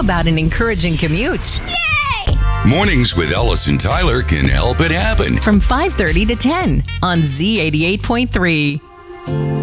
about an encouraging commute? Mornings with Ellis and Tyler can help it happen. From 5:30 to 10 on Z88.3.